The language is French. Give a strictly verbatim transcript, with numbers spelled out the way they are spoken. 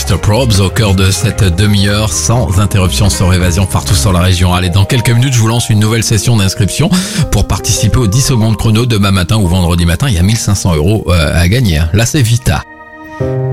mister Probs au cœur de cette demi-heure sans interruption sur Évasion partout sur la région. Allez, dans quelques minutes, je vous lance une nouvelle session d'inscription pour participer aux dix secondes chrono demain matin ou vendredi matin. Il y a mille cinq cents euros à gagner. Là, c'est Vita.